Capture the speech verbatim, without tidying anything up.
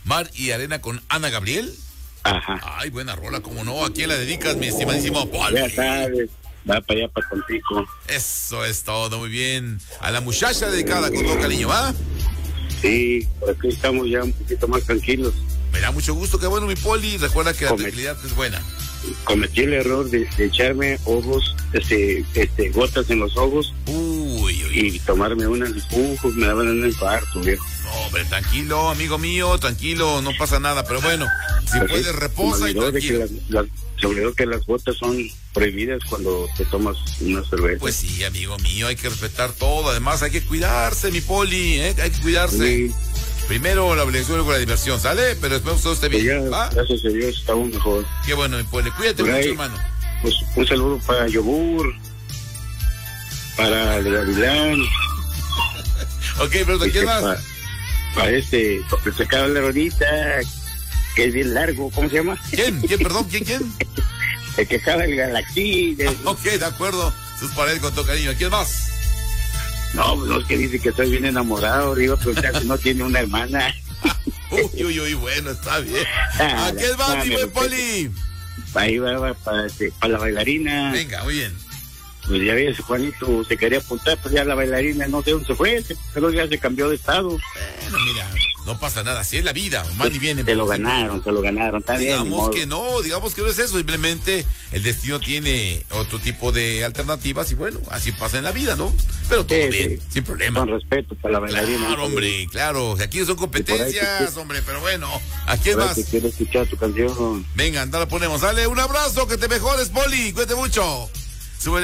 Mar y Arena con Ana Gabriel. Ajá. Ay, buena rola, cómo no. ¿A quién la dedicas, mi estimadísimo Poli? Ya sabes, va para allá, para Tampico. Eso es todo, muy bien. A la muchacha dedicada con todo cariño, ¿va? Sí, por aquí estamos ya un poquito más tranquilos. Me da mucho gusto, qué bueno, mi Poli. Recuerda que la Come- tranquilidad es buena. Cometí el error de, de echarme ojos, este, este, gotas en los ojos Uy, uy, y tomarme unas, ujos, me daban un infarto, viejo. no, hombre, tranquilo, amigo mío, tranquilo, no pasa nada, pero bueno, si Pues puedes, sí, reposa se y me olvidó de que tranquilo. las, las- se me olvidó que las gotas son prohibidas cuando te tomas una cerveza. Pues sí, amigo mío, hay que respetar todo, además hay que cuidarse, mi Poli, ¿eh? Hay que cuidarse. Sí, Primero la obligación y luego la diversión, ¿sale? Pero después todo esté pues bien, ya, ¿va? gracias a Dios, estamos mejor. Qué bueno, mi Poli, cuídate Por mucho, ahí. hermano. Pues un saludo para Yogur, para el Gavilán, Ok, pero ¿de quién más? para, para este, porque se acaba la rodita, que es bien largo, ¿cómo se llama? ¿Quién? ¿Quién, perdón? ¿Quién, quién? El que acaba el Galaxy. de- Ok, de acuerdo, sus paredes con todo cariño. ¿Quién más? No, no es que dice que estoy bien enamorado, digo, pero ya que no tiene una hermana. Uy, uy, uy, bueno, está bien. ¿A quién más, mi buen Poli? Ahí va, va para, este, para la bailarina. Venga, muy bien. Pues ya ves, Juanito se quería apuntar, pues ya la bailarina no sé dónde se fue, se- pero ya se cambió de estado. Bueno, mira, no pasa nada, así es la vida, mal y bien. Se lo ganaron, se lo ganaron, está bien. ni Digamos modo. que no, digamos que no es eso, simplemente el destino tiene otro tipo de alternativas y bueno, así pasa en la vida, ¿no? Pero todo Sí, bien, sí. sin problema. Con respeto para la bailarina. Claro, hombre, claro, aquí no son competencias, hombre, pero bueno, ¿a quién Ahora más? que quiero escuchar tu canción. Venga, anda, la ponemos, dale, un abrazo, que te mejores, Poli, cuídate mucho.